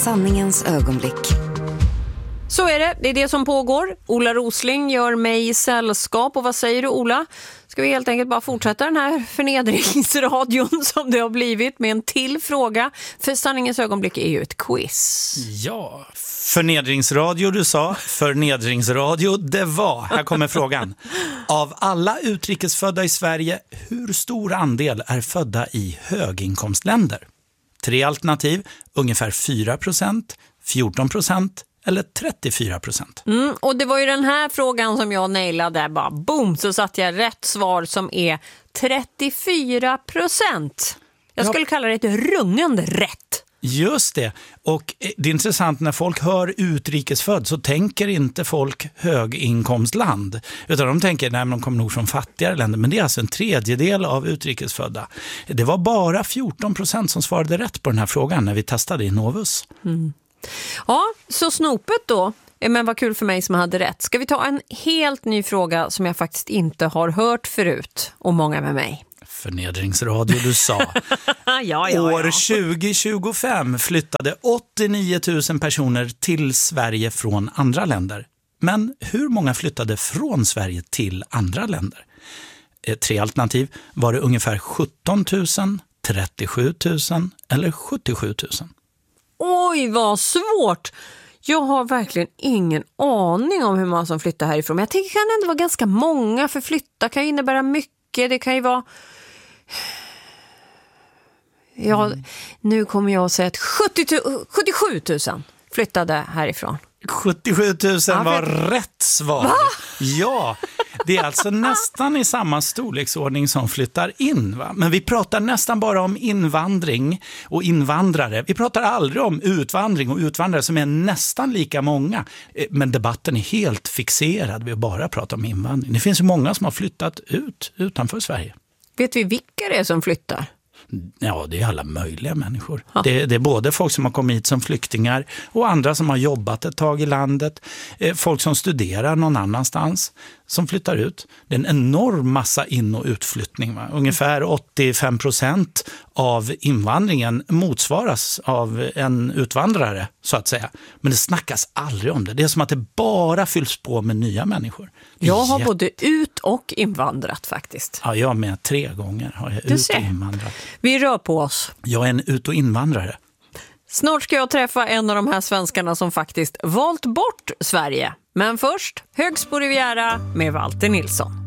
Sanningens ögonblick. Så är det det som pågår. Ola Rosling gör mig i sällskap. Och vad säger du, Ola? Ska vi helt enkelt bara fortsätta den här förnedringsradion som det har blivit med en till fråga? För Sanningens ögonblick är ju ett quiz. Ja, förnedringsradio du sa, förnedringsradio det var. Här kommer frågan. Av alla utrikesfödda i Sverige, hur stor andel är födda i höginkomstländer? 3 alternativ, ungefär 4%, 14% eller 34%. Och det var ju den här frågan som jag nailade. Bara boom, så satt jag rätt svar som är 34%. Jag skulle kalla det ett rungande rätt. Just det. Och det är intressant, när folk hör utrikesfödd så tänker inte folk höginkomstland. Utan de tänker, nej men de kommer nog från fattigare länder. Men det är alltså en tredjedel av utrikesfödda. Det var bara 14% som svarade rätt på den här frågan när vi testade i Novus. Ja, så snopet då. Men vad kul för mig som hade rätt. Ska vi ta en helt ny fråga som jag faktiskt inte har hört förut, och många med mig. Förnedringsradio du sa. År 2025 flyttade 89 000 personer till Sverige från andra länder. Men hur många flyttade från Sverige till andra länder? 3 alternativ. Var det ungefär 17 000, 37 000 eller 77 000? Oj, vad svårt! Jag har verkligen ingen aning om hur många som flyttar härifrån. Men jag tänker att det kan ändå vara ganska många, för flytta kan ju innebära mycket. Det kan ju vara... Ja, nu kommer jag att säga att 77 000 flyttade härifrån. 77 000 var rätt svar. Va? Ja, det är alltså nästan i samma storleksordning som flyttar in. Va? Men vi pratar nästan bara om invandring och invandrare. Vi pratar aldrig om utvandring och utvandrare som är nästan lika många. Men debatten är helt fixerad vid att bara prata om invandring. Det finns ju många som har flyttat utanför Sverige. Vet vi vilka det är som flyttar? Ja, det är alla möjliga människor. Ja. Det är både folk som har kommit hit som flyktingar och andra som har jobbat ett tag i landet. Folk som studerar någon annanstans som flyttar ut. Det är en enorm massa in- och utflyttning. Va? Ungefär 85% av invandringen motsvaras av en utvandrare, så att säga. Men det snackas aldrig om det. Det är som att det bara fylls på med nya människor. Jag har både ut- och invandrat faktiskt. Ja, jag med 3 gånger har jag ut- och invandrat. Vi rör på oss. Jag är en ut- och invandrare. Snart ska jag träffa en av de här svenskarna som faktiskt valt bort Sverige. Men först, Högsbo Riviera med Walter Nilsson.